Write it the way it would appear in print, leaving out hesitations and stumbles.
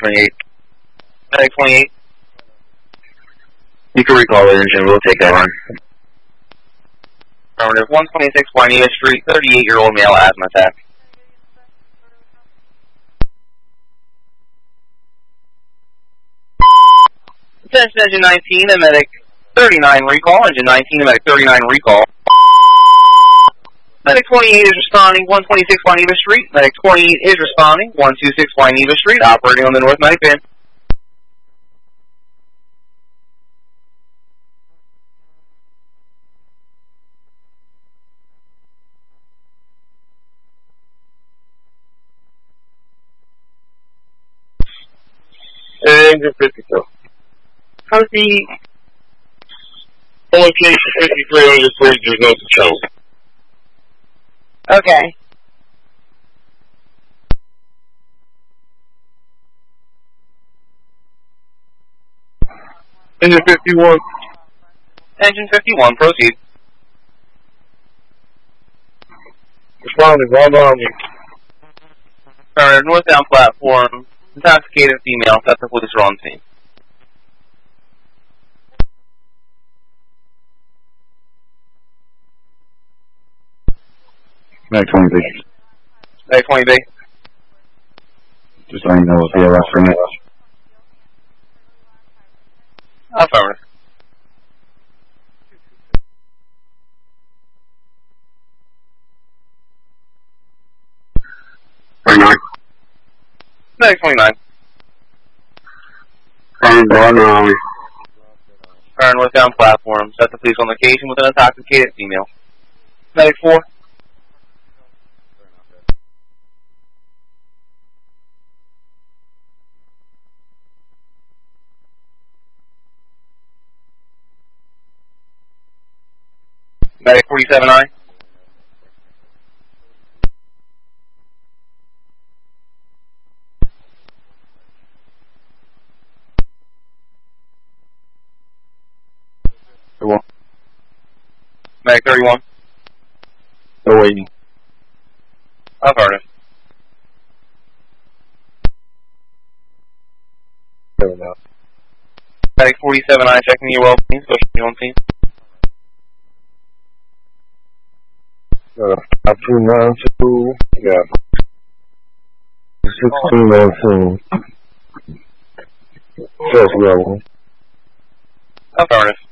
28. Medic 28. You can recall the engine, we'll take that one. Affirmative, 126 Juanita Street, 38-year-old male asthma attack. Attention engine 19 and medic 39 recall, engine 19 and medic 39 recall. Medic 28 is responding, 126 Juanita Street. Medic 28 is responding, 126 Juanita Street, operating on the North Medic pin. Engine 52. How's the... Only case 53 on your bridge, there's no control. Okay. Engine 51. Engine 51, proceed. Responding, one Army. Northbound platform, intoxicated female, set the police are on scene. Medic 20B. Medic 20B. Just letting you know if the arrest for next. Affirmative. Medic 29. Northbound platform, set the police on location with an intoxicated female. Medic 4. Medic 47I. Medic 31. Awaiting. Affirmative. Medic 47I, checking your well-being, social on scene. 5292, yeah. 1619. First level. Affirmative.